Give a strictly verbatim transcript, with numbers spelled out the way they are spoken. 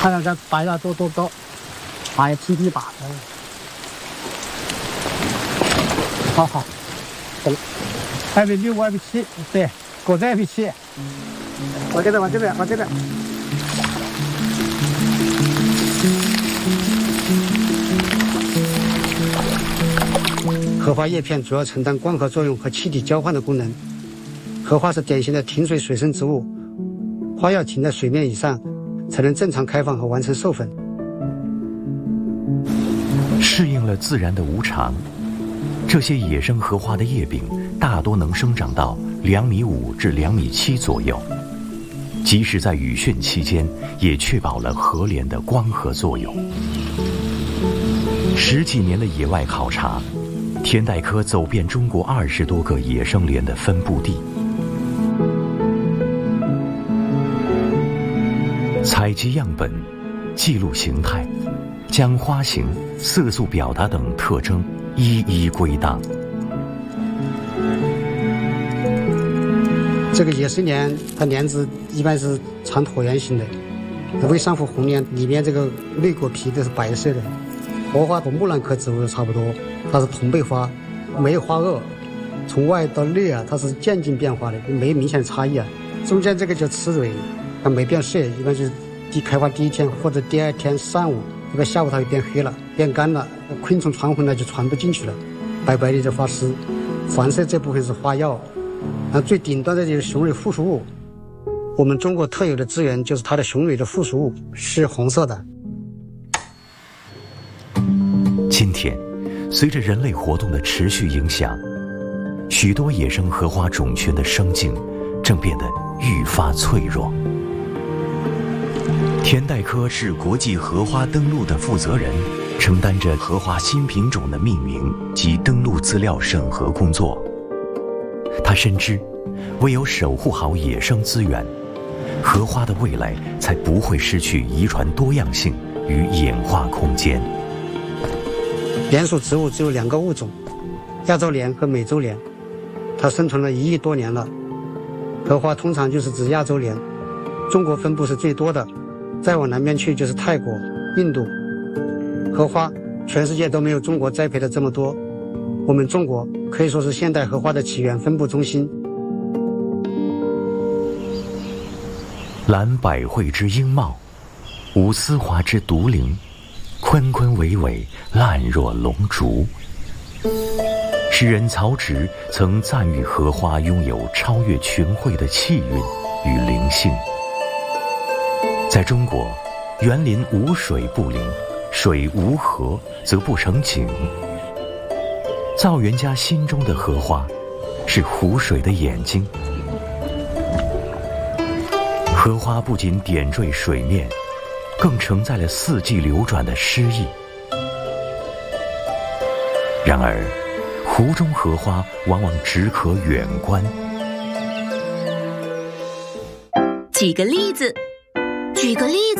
看看这白了多多高，还踢踢把的。好好，懂了。二比六，二比七，对，果子二比七。往这边，往这边，往这边。荷花叶片主要承担光合作用和气体交换的功能。荷花是典型的停水水生植物，花要停在水面以上，才能正常开放和完成授粉。 适应了自然的无常，这些野生荷花的叶柄大多能生长到两米五至两米七左右，即使在雨汛期间，也确保了荷莲的光合作用。十几年的野外考察，田代科走遍中国二十多个野生莲的分布地，采集样本，记录形态，将花型、色素表达等特征一一归档。 这个野生莲，它莲子一般是长椭圆形的，未上浮红莲里面这个内果皮都是白色的。荷花和木兰科植物差不多，它是同辈花，没有花萼，从外到内啊，它是渐进变化的，没有明显的差异啊。中间这个叫雌蕊，它没变色，一般就是第开花第一天或者第二天上午，一般下午它就变黑了，变干了，昆虫传回来就传不进去了，白白的就发丝。黄色这部分是花药，然后最顶端的就是雄蕊附属物。我们中国特有的资源就是它的雄蕊的附属物是红色的。 今天，随着人类活动的持续影响，许多野生荷花种群的生境正变得愈发脆弱。田代科是国际荷花登录的负责人，承担着荷花新品种的命名及登录资料审核工作。他深知，唯有守护好野生资源，荷花的未来才不会失去遗传多样性与演化空间。 莲属植物只有两个物种，亚洲莲和美洲莲，它生存了一亿多年了。荷花通常就是指亚洲莲，中国分布是最多的，再往南边去就是泰国、印度。荷花全世界都没有中国栽培的这么多，我们中国可以说是现代荷花的起源分布中心。 蓝百会之英茂，无丝华之独灵，坤坤伟伟，烂若龙烛。诗人曹植曾赞誉荷花拥有超越群卉的气韵与灵性。在中国，园林无水不灵，水无荷则不成景。造园家心中的荷花，是湖水的眼睛。荷花不仅点缀水面，更承载了四季流转的诗意。然而，湖中荷花往往只可远观。 举个例子，举个例子。